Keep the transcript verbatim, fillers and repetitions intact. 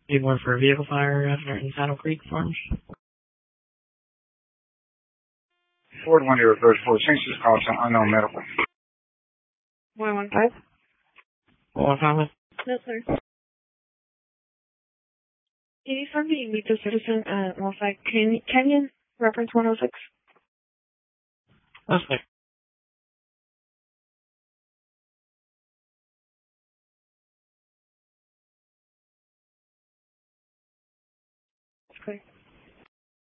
Need one for a vehicle fire after in Saddle Creek Farms. Ford one zero three four, change this call to unknown medical. one one five? one one five? No, sir. Can you find me meet the citizen at one five Canyon, Canyon, reference one oh six? Okay. Okay.